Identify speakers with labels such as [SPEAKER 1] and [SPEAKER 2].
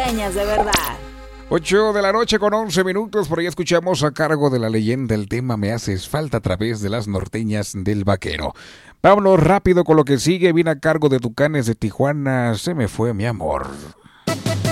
[SPEAKER 1] norteñas de verdad.
[SPEAKER 2] 8 de la noche con 11 minutos, por ahí escuchamos a cargo de la leyenda el tema Me haces falta a través de las norteñas del vaquero. Vámonos rápido con lo que sigue, viene a cargo de Tucanes de Tijuana, Se me fue mi amor.